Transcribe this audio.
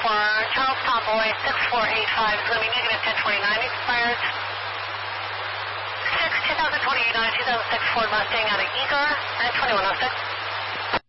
for Charles Tomboy 6485 is going to be negative 1029 expired. 6, 2028 on a 2006 Ford Mustang out of Eager at 2106.